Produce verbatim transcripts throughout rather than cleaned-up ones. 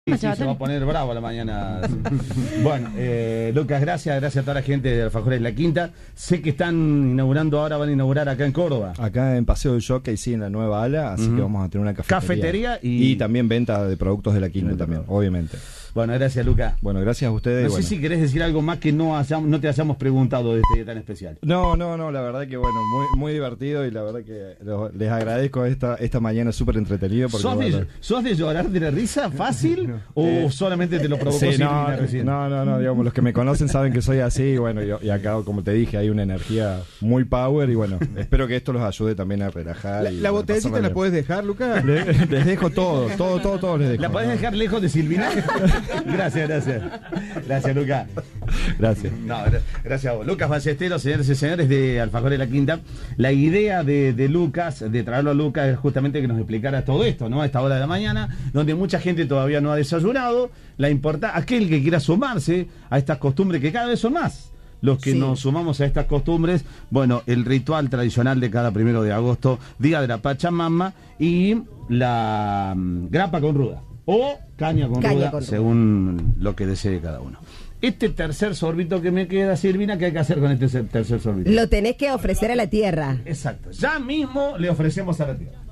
Sí, sí, se va a poner bravo a la mañana. Bueno, eh, Lucas, gracias, gracias a toda la gente de Alfajores de la Quinta. Sé que están inaugurando ahora, van a inaugurar acá en Córdoba. Acá en Paseo del Jockey, sí, en la nueva ala, así uh-huh. que vamos a tener una cafetería. Cafetería y... y también venta de productos de la Quinta también, obviamente. Bueno, gracias, Lucas. Bueno, gracias a ustedes. No sé bueno. si querés decir algo más que no, hayamos, no te hayamos preguntado de este día tan especial. No, no, no, la verdad que bueno, muy muy divertido y la verdad que lo, les agradezco esta esta mañana súper entretenido. ¿Sos, bueno, de, ¿Sos de llorar de la risa fácil no. o eh, solamente te lo provocó sí, Silvina no, recién? No, no, no, digamos, los que me conocen saben que soy así y bueno, y, y acá, como te dije, hay una energía muy power y bueno, espero que esto los ayude también a relajar. ¿La, y, la bueno, botellita la puedes dejar, Lucas? Les, les dejo todo, todo, todo, todo les dejo. ¿La podés ¿no? dejar lejos de Silvina? Gracias, gracias. Gracias, Lucas. Gracias. No, gracias a vos. Lucas Ballesteros, señores y señores de Alfajores de la Quinta. La idea de, de Lucas, de traerlo a Lucas, es justamente que nos explicara todo esto, ¿no? A esta hora de la mañana, donde mucha gente todavía no ha desayunado. La importa, aquel que quiera sumarse a estas costumbres que cada vez son más. Los que sí. nos sumamos a estas costumbres, bueno, el ritual tradicional de cada primero de agosto, Día de la Pachamama, y la um, grapa con ruda. O caña con caña ruda, con según ruda. Lo que desee cada uno. Este tercer sorbito que me queda, Silvina, ¿qué hay que hacer con este tercer sorbito? Lo tenés que ofrecer a la tierra. Exacto. Ya mismo le ofrecemos a la tierra.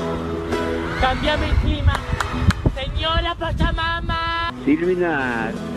Cámbiame el clima, señora Pachamama. Silvina,